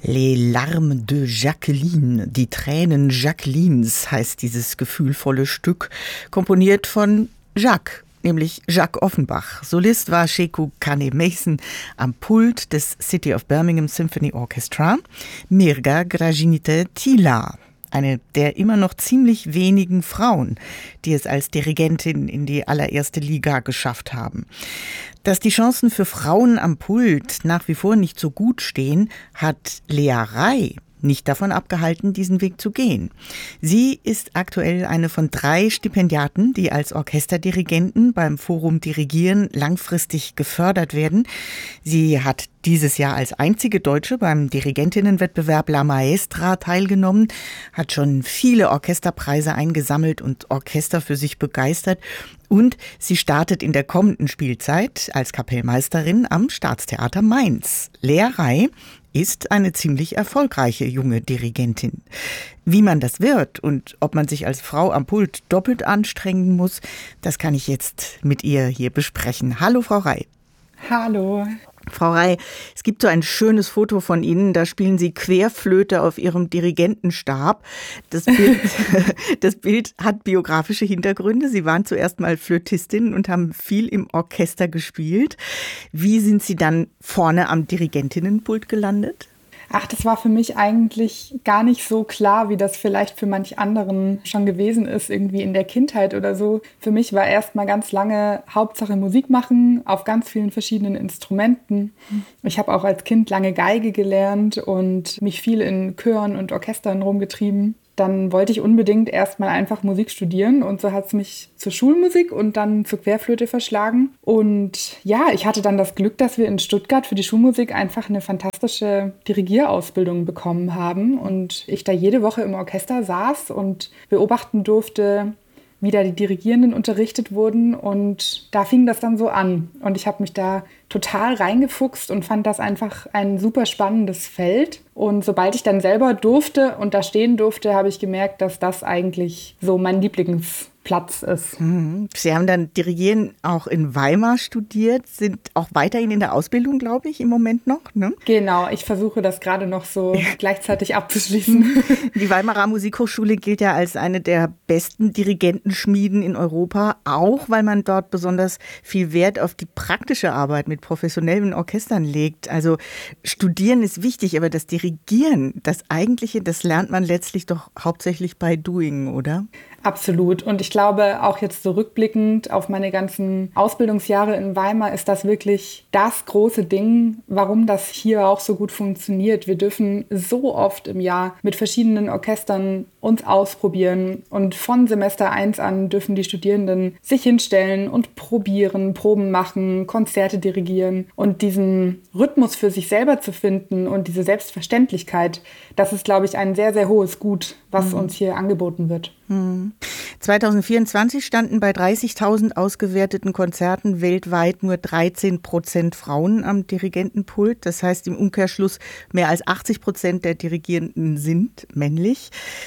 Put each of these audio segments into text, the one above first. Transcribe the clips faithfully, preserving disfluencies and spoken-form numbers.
Les Larmes de Jacqueline, die Tränen Jacquelines heißt dieses gefühlvolle Stück, komponiert von Jacques, nämlich Jacques Offenbach. Solist war Sheku Kane-Mason am Pult des City of Birmingham Symphony Orchestra, Mirga Gražinytė-Tyla, eine der immer noch ziemlich wenigen Frauen, die es als Dirigentin in die allererste Liga geschafft haben. Dass die Chancen für Frauen am Pult nach wie vor nicht so gut stehen, hat Lea Rai nicht davon abgehalten, diesen Weg zu gehen. Sie ist aktuell eine von drei Stipendiaten, die als Orchesterdirigenten beim Forum Dirigieren langfristig gefördert werden. Sie hat dieses Jahr als einzige Deutsche beim Dirigentinnenwettbewerb La Maestra teilgenommen, hat schon viele Orchesterpreise eingesammelt und Orchester für sich begeistert. Und sie startet in der kommenden Spielzeit als Kapellmeisterin am Staatstheater Mainz. Lea Rai ist eine ziemlich erfolgreiche junge Dirigentin. Wie man das wird und ob man sich als Frau am Pult doppelt anstrengen muss, das kann ich jetzt mit ihr hier besprechen. Hallo, Frau Rai. Hallo. Frau Rai, es gibt so ein schönes Foto von Ihnen, da spielen Sie Querflöte auf Ihrem Dirigentenstab. Das Bild, das Bild hat biografische Hintergründe. Sie waren zuerst mal Flötistin und haben viel im Orchester gespielt. Wie sind Sie dann vorne am Dirigentinnenpult gelandet? Ach, das war für mich eigentlich gar nicht so klar, wie das vielleicht für manch anderen schon gewesen ist, irgendwie in der Kindheit oder so. Für mich war erst mal ganz lange Hauptsache Musik machen, auf ganz vielen verschiedenen Instrumenten. Ich habe auch als Kind lange Geige gelernt und mich viel in Chören und Orchestern rumgetrieben. Dann wollte ich unbedingt erstmal einfach Musik studieren und so hat es mich zur Schulmusik und dann zur Querflöte verschlagen. Und ja, ich hatte dann das Glück, dass wir in Stuttgart für die Schulmusik einfach eine fantastische Dirigierausbildung bekommen haben und ich da jede Woche im Orchester saß und beobachten durfte, wie da die Dirigierenden unterrichtet wurden und da fing das dann so an. Und ich habe mich da total reingefuchst und fand das einfach ein super spannendes Feld. Und sobald ich dann selber durfte und da stehen durfte, habe ich gemerkt, dass das eigentlich so mein Lieblingsplatz ist. Sie haben dann Dirigieren auch in Weimar studiert, sind auch weiterhin in der Ausbildung, glaube ich, im Moment noch, ne? Genau, ich versuche das gerade noch so gleichzeitig abzuschließen. Die Weimarer Musikhochschule gilt ja als eine der besten Dirigentenschmieden in Europa, auch weil man dort besonders viel Wert auf die praktische Arbeit mit professionellen Orchestern legt. Also studieren ist wichtig, aber das Dirigieren, das Eigentliche, das lernt man letztlich doch hauptsächlich bei Doing, oder? Absolut. Und ich glaube, auch jetzt so rückblickend auf meine ganzen Ausbildungsjahre in Weimar ist das wirklich das große Ding, warum das hier auch so gut funktioniert. Wir dürfen so oft im Jahr mit verschiedenen Orchestern uns ausprobieren und von Semester eins an dürfen die Studierenden sich hinstellen und probieren, Proben machen, Konzerte dirigieren und diesen Rhythmus für sich selber zu finden und diese Selbstverständlichkeit, das ist, glaube ich, ein sehr, sehr hohes Gut, was mhm. uns hier angeboten wird. Mhm. zwanzig vierundzwanzig standen bei dreißigtausend ausgewerteten Konzerten weltweit nur dreizehn Prozent Frauen am Dirigentenpult. Das heißt im Umkehrschluss, mehr als achtzig Prozent der Dirigierenden sind männlich.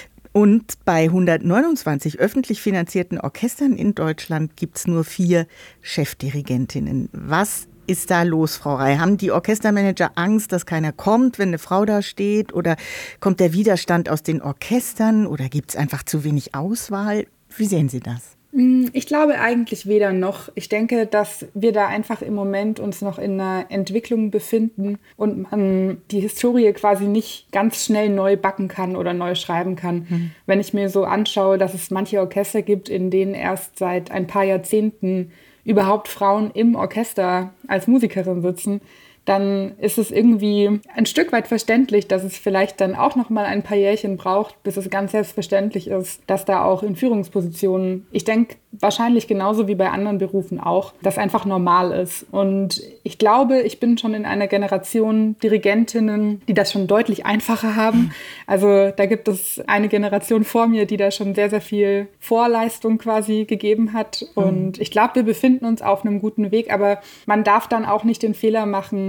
Und bei hundertneunundzwanzig öffentlich finanzierten Orchestern in Deutschland gibt es nur vier Chefdirigentinnen. Was ist da los, Frau Rai? Haben die Orchestermanager Angst, dass keiner kommt, wenn eine Frau da steht? Oder kommt der Widerstand aus den Orchestern? Oder gibt es einfach zu wenig Auswahl? Wie sehen Sie das? Ich glaube eigentlich weder noch. Ich denke, dass wir da einfach im Moment uns noch in einer Entwicklung befinden und man die Historie quasi nicht ganz schnell neu backen kann oder neu schreiben kann. Mhm. Wenn ich mir so anschaue, dass es manche Orchester gibt, in denen erst seit ein paar Jahrzehnten überhaupt Frauen im Orchester als Musikerin sitzen, dann ist es irgendwie ein Stück weit verständlich, dass es vielleicht dann auch noch mal ein paar Jährchen braucht, bis es ganz selbstverständlich ist, dass da auch in Führungspositionen, ich denke wahrscheinlich genauso wie bei anderen Berufen auch, das einfach normal ist. Und ich glaube, ich bin schon in einer Generation Dirigentinnen, die das schon deutlich einfacher haben. Also da gibt es eine Generation vor mir, die da schon sehr, sehr viel Vorleistung quasi gegeben hat. Und ich glaube, wir befinden uns auf einem guten Weg, aber man darf dann auch nicht den Fehler machen,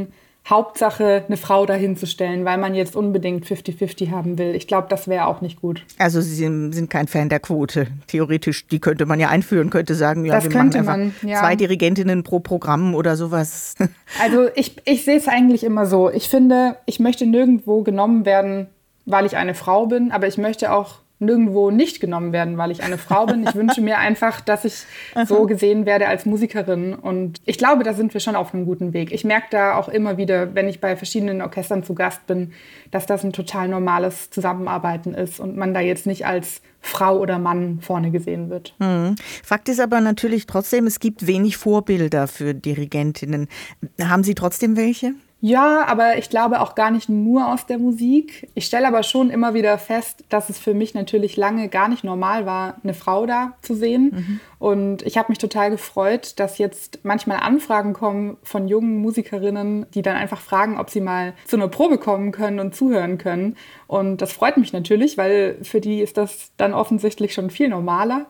Hauptsache eine Frau dahinzustellen, weil man jetzt unbedingt fünfzig fünfzig haben will. Ich glaube, das wäre auch nicht gut. Also Sie sind, sind kein Fan der Quote. Theoretisch, die könnte man ja einführen, könnte sagen, ja, das wir könnte machen einfach man, ja. zwei Dirigentinnen pro Programm oder sowas. Also ich, ich sehe es eigentlich immer so. Ich finde, ich möchte nirgendwo genommen werden, weil ich eine Frau bin, aber ich möchte auch nirgendwo nicht genommen werden, weil ich eine Frau bin. Ich wünsche mir einfach, dass ich so gesehen werde als Musikerin. Und ich glaube, da sind wir schon auf einem guten Weg. Ich merke da auch immer wieder, wenn ich bei verschiedenen Orchestern zu Gast bin, dass das ein total normales Zusammenarbeiten ist und man da jetzt nicht als Frau oder Mann vorne gesehen wird. Mhm. Fakt ist aber natürlich trotzdem, es gibt wenig Vorbilder für Dirigentinnen. Haben Sie trotzdem welche? Ja, aber ich glaube auch gar nicht nur aus der Musik. Ich stelle aber schon immer wieder fest, dass es für mich natürlich lange gar nicht normal war, eine Frau da zu sehen. Mhm. Und ich habe mich total gefreut, dass jetzt manchmal Anfragen kommen von jungen Musikerinnen, die dann einfach fragen, ob sie mal zu einer Probe kommen können und zuhören können. Und das freut mich natürlich, weil für die ist das dann offensichtlich schon viel normaler.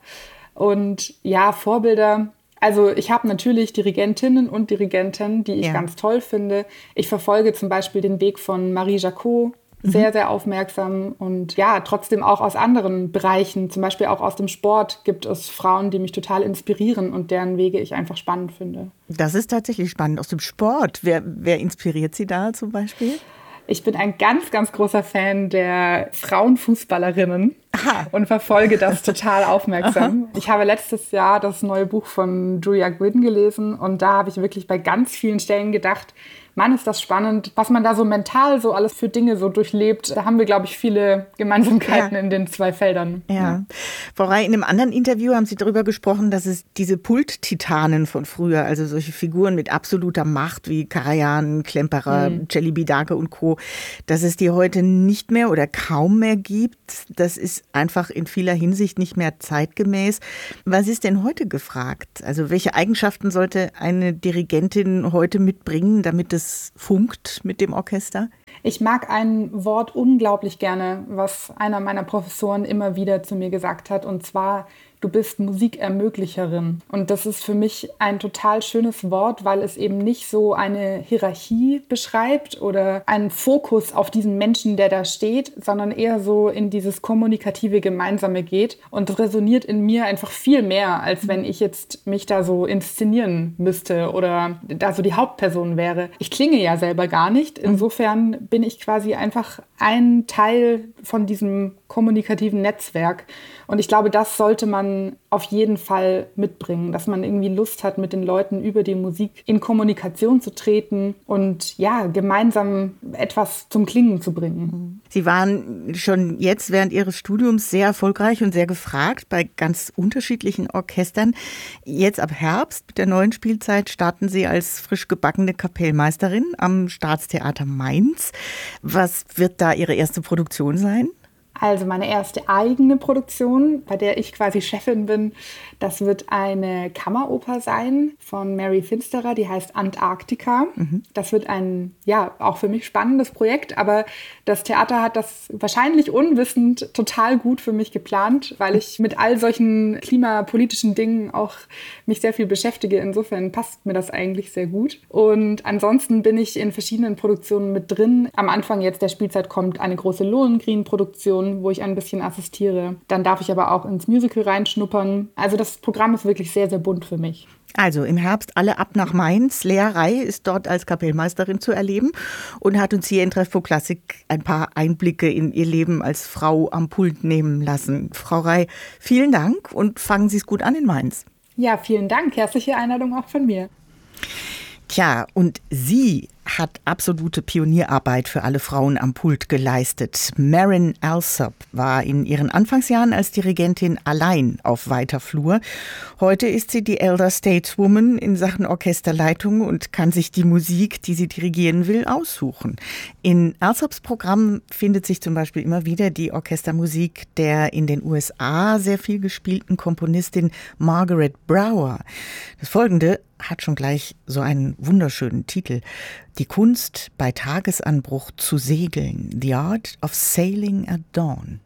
Und ja, Vorbilder. Also ich habe natürlich Dirigentinnen und Dirigenten, die ich ja. ganz toll finde. Ich verfolge zum Beispiel den Weg von Marie Jacot sehr, mhm. sehr aufmerksam. Und ja, trotzdem auch aus anderen Bereichen, zum Beispiel auch aus dem Sport, gibt es Frauen, die mich total inspirieren und deren Wege ich einfach spannend finde. Das ist tatsächlich spannend. Aus dem Sport, wer, wer inspiriert Sie da zum Beispiel? Ich bin ein ganz, ganz großer Fan der Frauenfußballerinnen. Aha. Und verfolge das total aufmerksam. Aha. Ich habe letztes Jahr das neue Buch von Julia Gwynn gelesen und da habe ich wirklich bei ganz vielen Stellen gedacht, Mann, ist das spannend, was man da so mental so alles für Dinge so durchlebt. Da haben wir, glaube ich, viele Gemeinsamkeiten ja. in den zwei Feldern. Ja. ja. Frau Rey, in einem anderen Interview haben Sie darüber gesprochen, dass es diese Pult-Titanen von früher, also solche Figuren mit absoluter Macht wie Karajan, Klemperer, mhm. Celebi Dake und Co., dass es die heute nicht mehr oder kaum mehr gibt. Das ist einfach in vieler Hinsicht nicht mehr zeitgemäß. Was ist denn heute gefragt? Also welche Eigenschaften sollte eine Dirigentin heute mitbringen, damit es funkt mit dem Orchester? Ich mag ein Wort unglaublich gerne, was einer meiner Professoren immer wieder zu mir gesagt hat, und zwar: Du bist Musikermöglicherin. Und das ist für mich ein total schönes Wort, weil es eben nicht so eine Hierarchie beschreibt oder einen Fokus auf diesen Menschen, der da steht, sondern eher so in dieses kommunikative Gemeinsame geht. Und das resoniert in mir einfach viel mehr, als wenn ich jetzt mich da so inszenieren müsste oder da so die Hauptperson wäre. Ich klinge ja selber gar nicht. Insofern bin ich quasi einfach ein Teil von diesem kommunikativen Netzwerk. Und ich glaube, das sollte man auf jeden Fall mitbringen, dass man irgendwie Lust hat, mit den Leuten über die Musik in Kommunikation zu treten und ja, gemeinsam etwas zum Klingen zu bringen. Sie waren schon jetzt während Ihres Studiums sehr erfolgreich und sehr gefragt bei ganz unterschiedlichen Orchestern. Jetzt ab Herbst mit der neuen Spielzeit starten Sie als frisch gebackene Kapellmeisterin am Staatstheater Mainz. Was wird da Ihre erste Produktion sein? Also meine erste eigene Produktion, bei der ich quasi Chefin bin, das wird eine Kammeroper sein von Mary Finsterer, die heißt Antarktika. Mhm. Das wird ein, ja, auch für mich spannendes Projekt, aber das Theater hat das wahrscheinlich unwissend total gut für mich geplant, weil ich mit all solchen klimapolitischen Dingen auch mich sehr viel beschäftige. Insofern passt mir das eigentlich sehr gut. Und ansonsten bin ich in verschiedenen Produktionen mit drin. Am Anfang jetzt der Spielzeit kommt eine große Lohengrin-Produktion, wo ich ein bisschen assistiere. Dann darf ich aber auch ins Musical reinschnuppern. Also das Programm ist wirklich sehr, sehr bunt für mich. Also im Herbst alle ab nach Mainz. Lea Rey ist dort als Kapellmeisterin zu erleben und hat uns hier in Treffpunkt Klassik ein paar Einblicke in ihr Leben als Frau am Pult nehmen lassen. Frau Rey, vielen Dank und fangen Sie es gut an in Mainz. Ja, vielen Dank. Herzliche Einladung auch von mir. Tja, und sie hat absolute Pionierarbeit für alle Frauen am Pult geleistet. Maren Alsop war in ihren Anfangsjahren als Dirigentin allein auf weiter Flur. Heute ist sie die Elder Stateswoman in Sachen Orchesterleitung und kann sich die Musik, die sie dirigieren will, aussuchen. In Alsops Programm findet sich zum Beispiel immer wieder die Orchestermusik der in den U S A sehr viel gespielten Komponistin Margaret Brower. Das Folgende hat schon gleich so einen wunderschönen Titel. Die Kunst, bei Tagesanbruch zu segeln. The Art of Sailing at Dawn.